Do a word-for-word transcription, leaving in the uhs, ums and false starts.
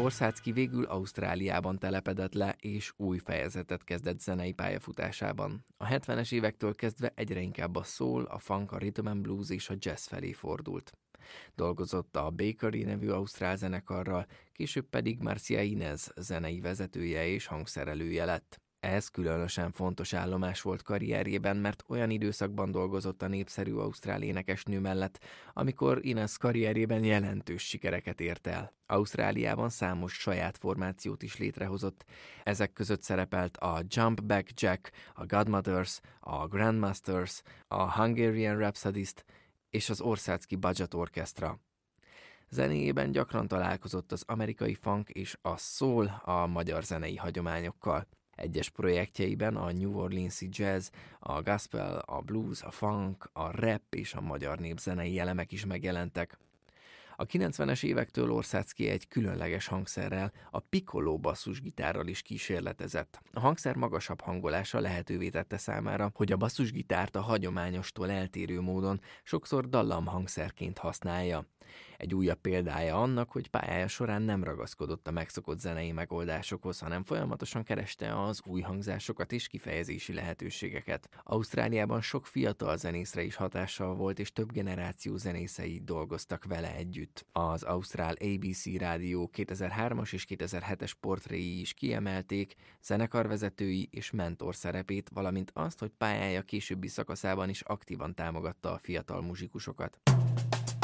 Orszánszky végül Ausztráliában telepedett le, és új fejezetet kezdett zenei pályafutásában. A hetvenes évektől kezdve egyre inkább a soul, a funk, a rhythm and blues és a jazz felé fordult. Dolgozott a Bakery nevű ausztrál zenekarral, később pedig Marcia Inez zenei vezetője és hangszerelője lett. Ez különösen fontos állomás volt karrierjében, mert olyan időszakban dolgozott a népszerű ausztrál énekesnő mellett, amikor Inez karrierjében jelentős sikereket ért el. Ausztráliában számos saját formációt is létrehozott, ezek között szerepelt a Jump Back Jack, a Godmothers, a Grandmasters, a Hungarian Rhapsodist és az Orszánszky Budget Orchestra. Zenéjében gyakran találkozott az amerikai funk és a soul a magyar zenei hagyományokkal. Egyes projektjeiben a New Orleans-i jazz, a gospel, a blues, a funk, a rap és a magyar népzenei elemek is megjelentek. A kilencvenes évektől Orszánszky egy különleges hangszerrel, a piccolo basszusgitárral is kísérletezett. A hangszer magasabb hangolása lehetővé tette számára, hogy a basszusgitárt a hagyományostól eltérő módon sokszor dallamhangszerként használja. Egy újabb példája annak, hogy pályája során nem ragaszkodott a megszokott zenei megoldásokhoz, hanem folyamatosan kereste az új hangzásokat és kifejezési lehetőségeket. Ausztráliában sok fiatal zenészre is hatással volt, és több generáció zenészei dolgoztak vele együtt. Az ausztrál á bé cé rádió kétezer-hármas és kétezer-hetes portréi is kiemelték zenekarvezetői és mentor szerepét, valamint azt, hogy pályája későbbi szakaszában is aktívan támogatta a fiatal muzsikusokat.